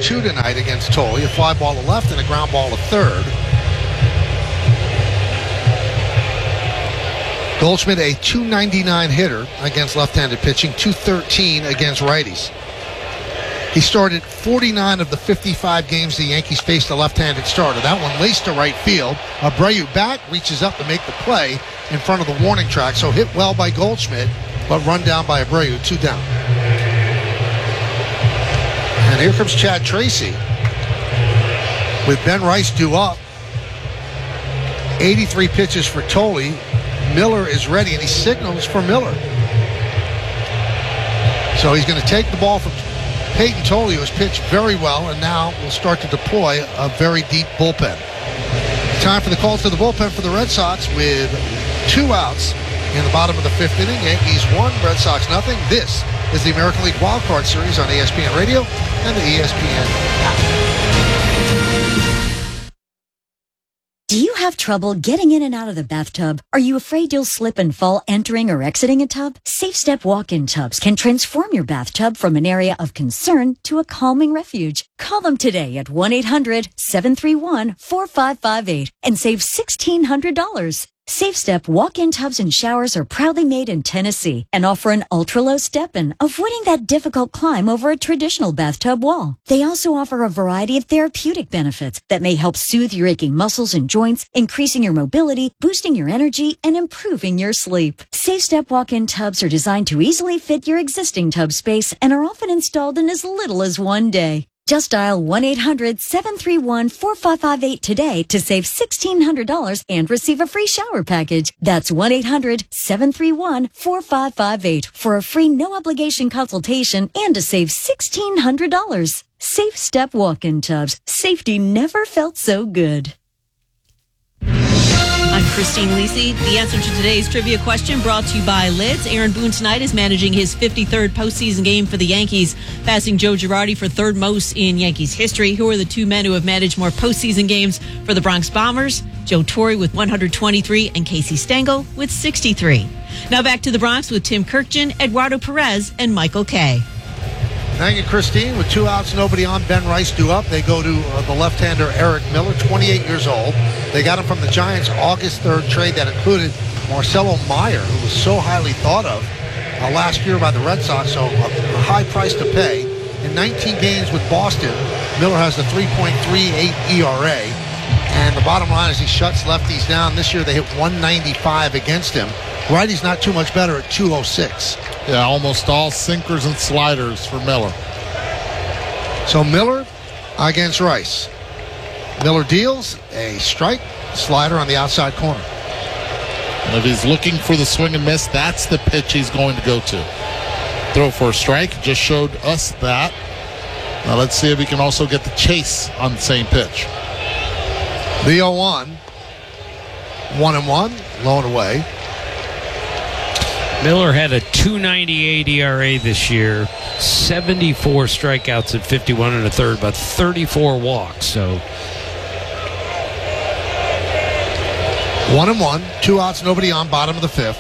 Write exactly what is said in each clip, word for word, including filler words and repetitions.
two tonight against Tolle, a fly ball to left and a ground ball to third. Goldschmidt, a two ninety-nine hitter against left-handed pitching, two thirteen against righties. He started forty-nine of the fifty-five games the Yankees faced a left-handed starter. That one laced to right field. Abreu back, reaches up to make the play in front of the warning track. So hit well by Goldschmidt, but run down by Abreu, two down. And here comes Chad Tracy with Ben Rice due up. eighty-three pitches for Tolle. Miller is ready, and he signals for Miller. So he's going to take the ball from Peyton Tolle, who has pitched very well, and now will start to deploy a very deep bullpen. Time for the calls to the bullpen for the Red Sox with two outs in the bottom of the fifth inning. Yankees one, Red Sox nothing. This is the American League Wild Card Series on E S P N Radio and the E S P N app. Do you have trouble getting in and out of the bathtub? Are you afraid you'll slip and fall entering or exiting a tub? Safe Step walk-in tubs can transform your bathtub from an area of concern to a calming refuge. Call them today at one eight hundred seven three one four five five eight and save sixteen hundred dollars. Safe Step walk-in tubs and showers are proudly made in Tennessee and offer an ultra-low step-in, avoiding that difficult climb over a traditional bathtub wall. They also offer a variety of therapeutic benefits that may help soothe your aching muscles and joints, increasing your mobility, boosting your energy, and improving your sleep. Safe Step walk-in tubs are designed to easily fit your existing tub space and are often installed in as little as one day. Just dial one eight hundred seven three one four five five eight today to save sixteen hundred dollars and receive a free shower package. That's one eight hundred seven three one four five five eight for a free no-obligation consultation and to save sixteen hundred dollars. Safe Step walk-in tubs. Safety never felt so good. I'm Christine Lisi. The answer to today's trivia question brought to you by Lids. Aaron Boone tonight is managing his fifty-third postseason game for the Yankees, passing Joe Girardi for third most in Yankees history. Who are the two men who have managed more postseason games for the Bronx Bombers? Joe Torre with one hundred twenty-three and Casey Stengel with sixty-three. Now back to the Bronx with Tim Kirkjian, Eduardo Perez, and Michael Kay. Thank you, Christine. With two outs, nobody on, Ben Rice due up. They go to uh, the left-hander Eric Miller, twenty-eight years old. They got him from the Giants August third trade that included Marcelo Meyer, who was so highly thought of uh, last year by the Red Sox, so a, a high price to pay. In nineteen games with Boston, Miller has a three point three eight E R A. And the bottom line is he shuts lefties down. This year they hit one ninety-five against him. Righty's not too much better at two oh six. Yeah, almost all sinkers and sliders for Miller. So Miller against Rice. Miller deals a strike, slider on the outside corner. And if he's looking for the swing and miss, that's the pitch he's going to go to. Throw for a strike, just showed us that. Now let's see if he can also get the chase on the same pitch. The oh one. One and one, low and away. Miller had a two ninety-eight E R A this year, seventy-four strikeouts at fifty-one and a third, but thirty-four walks. So one and one, two outs, nobody on, bottom of the fifth.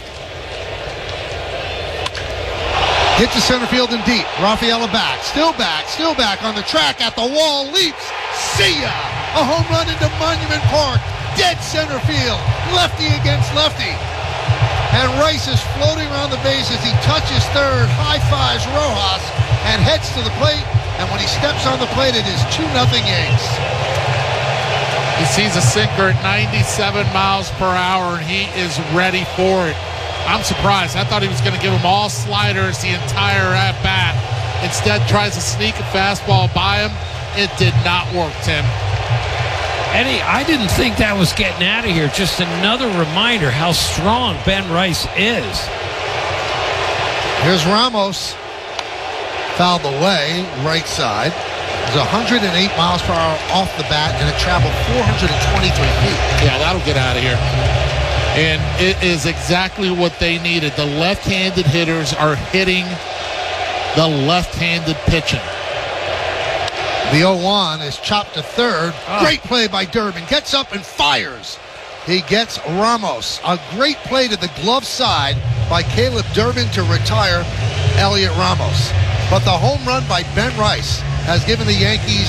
Hit to center field and deep. Rafaela back, still back, still back on the track at the wall, leaps. See ya! A home run into Monument Park, dead center field, lefty against lefty. And Rice is floating around the base as he touches third, high-fives Rojas, and heads to the plate. And when he steps on the plate, it is two nothing Yanks. He sees a sinker at ninety-seven miles per hour, and he is ready for it. I'm surprised. I thought he was going to give him all sliders the entire at-bat. Instead, tries to sneak a fastball by him. It did not work, Tim. Eddie, I didn't think that was getting out of here. Just another reminder how strong Ben Rice is. Here's Ramos. Fouled away, right side. It was one hundred eight miles per hour off the bat, and it traveled four hundred twenty-three feet. Yeah, that'll get out of here. And it is exactly what they needed. The left-handed hitters are hitting the left-handed pitching. The oh one is chopped to third. Oh. Great play by Durbin. Gets up and fires. He gets Ramos. A great play to the glove side by Caleb Durbin to retire Elliot Ramos. But the home run by Ben Rice has given the Yankees